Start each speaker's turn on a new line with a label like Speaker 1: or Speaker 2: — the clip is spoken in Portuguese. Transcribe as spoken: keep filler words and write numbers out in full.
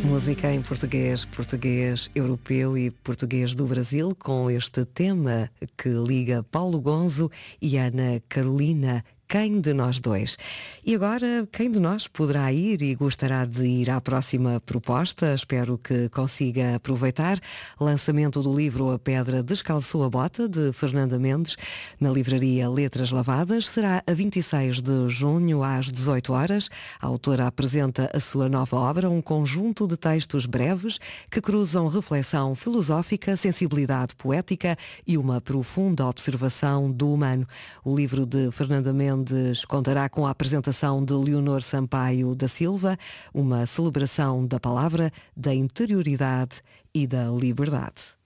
Speaker 1: Música em português, português europeu e português do Brasil, com este tema que liga Paulo Gonzo e Ana Carolina. Quem de nós dois? E agora, quem de nós poderá ir e gostará de ir à próxima proposta? Espero que consiga aproveitar. Lançamento do livro A Pedra Descalçou a Bota, de Fernanda Mendes, na livraria Letras Lavadas. Será a vinte e seis de junho, às dezoito horas. A autora apresenta a sua nova obra, um conjunto de textos breves que cruzam reflexão filosófica, sensibilidade poética e uma profunda observação do humano. O livro de Fernanda Mendes contará com a apresentação de Leonor Sampaio da Silva, uma celebração da palavra, da interioridade e da liberdade.